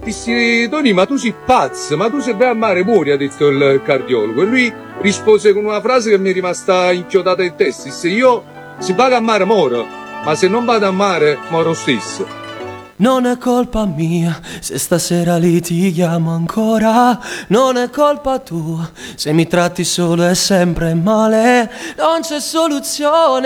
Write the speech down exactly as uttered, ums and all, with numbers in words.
dissi, Tony, ma tu sei pazzo, ma tu se vai a mare muori, ha detto il cardiologo. E lui rispose con una frase che mi è rimasta inchiodata in testa, disse, io se vado a mare moro, ma se non vado a mare moro stesso. Non è colpa mia se stasera litighiamo ancora, non è colpa tua se mi tratti solo e sempre male, non c'è soluzione.